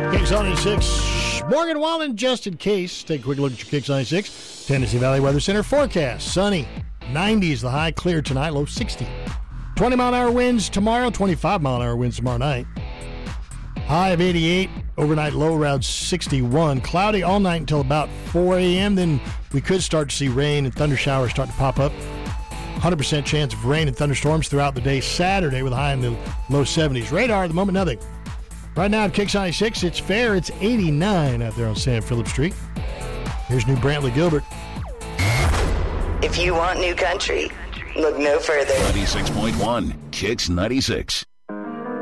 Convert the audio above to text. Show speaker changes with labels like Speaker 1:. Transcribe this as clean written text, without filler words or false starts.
Speaker 1: Kicks 96. Morgan Wallen, just in case. Take a quick look at your Kicks 96. Tennessee Valley Weather Center forecast. Sunny. 90s, the high, clear tonight, low 60. 20-mile-an-hour winds tomorrow, 25-mile-an-hour winds tomorrow night. High of 88, overnight low around 61. Cloudy all night until about 4 a.m. Then we could start to see rain and thunder showers start to pop up. 100% chance of rain and thunderstorms throughout the day Saturday with a high in the low 70s. Radar at the moment, nothing. Right now at Kicks 96, it's fair. It's 89 out there on San Philip Street. Here's new Brantley Gilbert.
Speaker 2: If you want new country, look no further.
Speaker 3: 96.1 Kicks 96.